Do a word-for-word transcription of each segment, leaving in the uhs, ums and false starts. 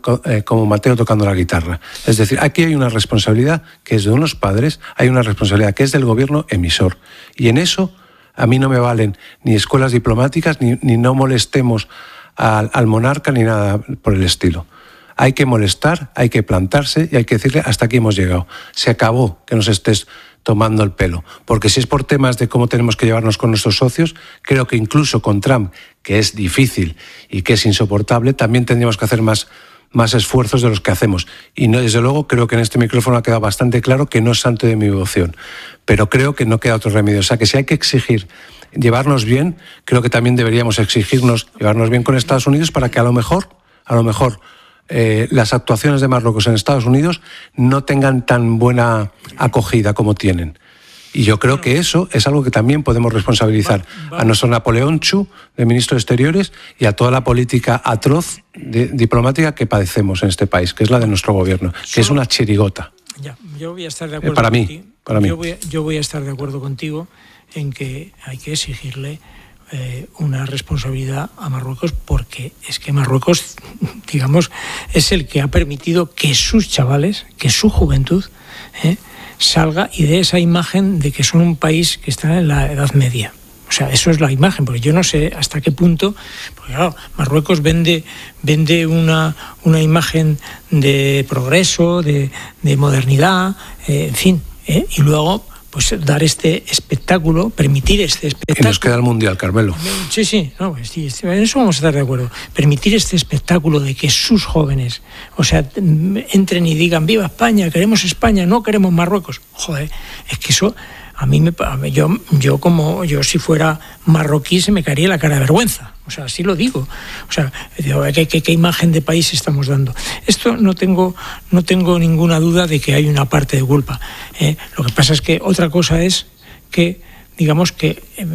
eh, como Mateo tocando la guitarra. Es decir, aquí hay una responsabilidad que es de unos padres, hay una responsabilidad que es del gobierno emisor. Y en eso a mí no me valen ni escuelas diplomáticas, ni, ni no molestemos al, al monarca, ni nada por el estilo. Hay que molestar, hay que plantarse y hay que decirle hasta aquí hemos llegado. Se acabó que nos estés tomando el pelo. Porque si es por temas de cómo tenemos que llevarnos con nuestros socios, creo que incluso con Trump, que es difícil y que es insoportable, también tendríamos que hacer más, más esfuerzos de los que hacemos. Y no, desde luego creo que en este micrófono ha quedado bastante claro que no es santo de mi devoción. Pero creo que no queda otro remedio. O sea, que si hay que exigir llevarnos bien, creo que también deberíamos exigirnos llevarnos bien con Estados Unidos para que a lo mejor, a lo mejor, Eh, las actuaciones de Marruecos en Estados Unidos no tengan tan buena acogida como tienen. Y yo creo que eso es algo que también podemos responsabilizar a nuestro Napoleón Chu, de ministro de Exteriores, y a toda la política atroz de, diplomática que padecemos en este país, que es la de nuestro gobierno, que es una chirigota. Ya, yo voy a estar de acuerdo eh, para contigo. mí, para mí. Yo voy, yo voy a estar de acuerdo contigo en que hay que exigirle Eh, una responsabilidad a Marruecos, porque es que Marruecos, digamos, es el que ha permitido que sus chavales, que su juventud eh, salga y dé esa imagen de que son un país que está en la Edad Media. O sea, eso es la imagen, porque yo no sé hasta qué punto, porque claro, Marruecos vende, vende una, una imagen de progreso, de, de modernidad, eh, en fin, eh, y luego pues dar este espectáculo, permitir este espectáculo. Y nos queda el Mundial, Carmelo. Sí, sí, no, sí, en eso vamos a estar de acuerdo. Permitir este espectáculo de que sus jóvenes, o sea, entren y digan, viva España, queremos España, no queremos Marruecos. Joder, es que eso, a mí, me, yo, yo como, yo si fuera marroquí se me caería la cara de vergüenza. O sea, así lo digo. O sea, ¿qué, qué, qué imagen de país estamos dando? Esto no tengo, no tengo ninguna duda de que hay una parte de culpa. ¿eh? Lo que pasa es que otra cosa es que, digamos que eh,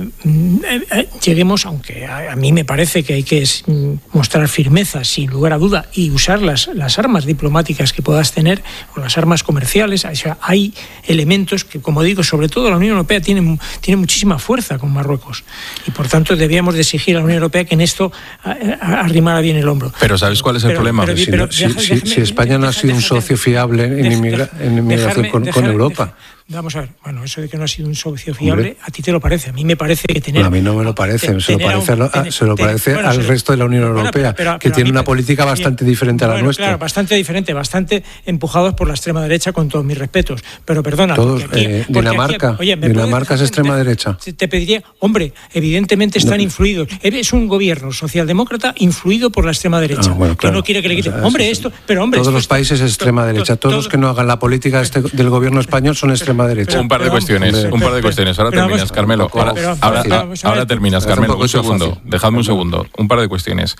eh, lleguemos, aunque a, a mí me parece que hay que mostrar firmeza, sin lugar a duda, y usar las, las armas diplomáticas que puedas tener, o las armas comerciales. O sea, hay elementos que, como digo, sobre todo la Unión Europea tiene, tiene muchísima fuerza con Marruecos, y por tanto debíamos de exigir a la Unión Europea que en esto arrimara bien el hombro. Pero ¿sabes cuál es el pero, problema? Pero, si, pero, no, si, déjame, si, déjame, si España déjame, no ha sido déjame, un socio fiable en, déjame, inmigra, en inmigración déjame, con, déjame, con Europa. Déjame, vamos a ver, bueno, eso de que no ha sido un socio fiable, Hombre. a ti te lo parece, a mí me parece que tener... Bueno, a mí no me lo parece, te, se lo parece, un, ten, se lo parece ten, bueno, al se, resto de la Unión Europea, bueno, pero, pero, que pero tiene una política bien, bastante diferente a la bueno, nuestra. Claro, bastante diferente, bastante empujados por la extrema derecha, con todos mis respetos, pero perdona... Todos, aquí, eh, Dinamarca, aquí, oye, Dinamarca es extrema me, derecha. Te pediría, hombre, evidentemente están no. influidos, es un gobierno socialdemócrata influido por la extrema derecha, ah, bueno, claro. que no quiere que le quiten... O sea, hombre, esto, pero hombre... Todos esto, los países es extrema to, derecha, to, todos to, los que no hagan la política este, del gobierno español son extrema derecha. Pero, un par de pero, cuestiones, pero, un par de cuestiones. Ahora pero, terminas, pero, Carmelo. Ahora, pero, ahora, pero, ahora, ahora terminas, Carmelo. Un segundo, fácil. dejadme un segundo. Un par de cuestiones.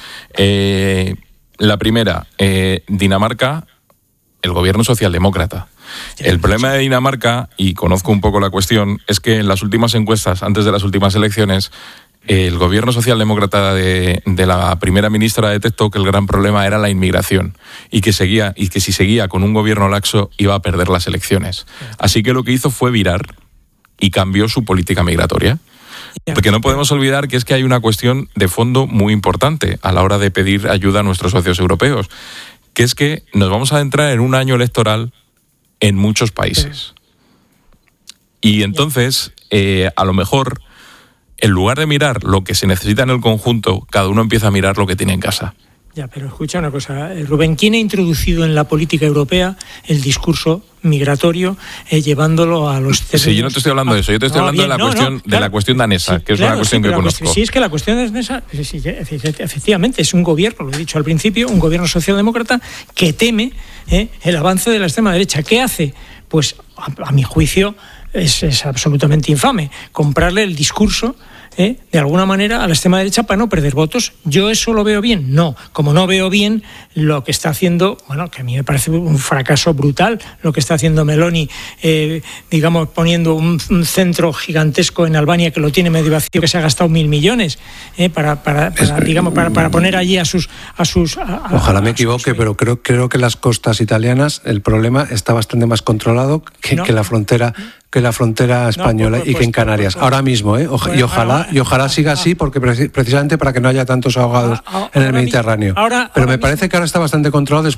Eh, la primera, eh, Dinamarca, el gobierno socialdemócrata. El problema de Dinamarca, y conozco un poco la cuestión, es que en las últimas encuestas, antes de las últimas elecciones, el gobierno socialdemócrata de, de la primera ministra detectó que el gran problema era la inmigración y que seguía y que si seguía con un gobierno laxo iba a perder las elecciones. Así que lo que hizo fue virar y cambió su política migratoria. Porque no podemos olvidar que es que hay una cuestión de fondo muy importante a la hora de pedir ayuda a nuestros socios europeos, que es que nos vamos a adentrar en un año electoral en muchos países. Y entonces, eh, a lo mejor, en lugar de mirar lo que se necesita en el conjunto, cada uno empieza a mirar lo que tiene en casa. Ya, pero escucha una cosa, Rubén, ¿quién ha introducido en la política europea el discurso migratorio, eh, llevándolo a los términos? Sí, yo no te estoy hablando de eso, yo te estoy no, hablando bien, de, la no, cuestión, no, claro, de la cuestión danesa, sí, que es claro, una cuestión sí, que conozco. Sí, es que la cuestión danesa, sí, sí, efectivamente, es un gobierno, lo he dicho al principio, un gobierno socialdemócrata que teme eh, el avance de la extrema derecha. ¿Qué hace? Pues, a, a mi juicio, es, es absolutamente infame comprarle el discurso ¿Eh? de alguna manera a la extrema derecha para no perder votos. ¿Yo eso lo veo bien? No. Como no veo bien lo que está haciendo, bueno, que a mí me parece un fracaso brutal, lo que está haciendo Meloni, eh, digamos, poniendo un, un centro gigantesco en Albania que lo tiene medio vacío, que se ha gastado mil millones eh, para, para, para, digamos, para, para poner allí a sus... A sus a, a, Ojalá a, me a equivoque, sus... pero creo, creo que las costas italianas, el problema está bastante más controlado que, no. que la frontera... que la frontera española no, pues, pues, y que en Canarias. Pues, pues, ahora mismo, ¿eh? Oja, bueno, y ojalá, ahora, y ojalá siga así, porque precisamente para que no haya tantos ahogados ahora, en el Mediterráneo. Ahora, Pero ahora me mismo. parece que ahora está bastante controlado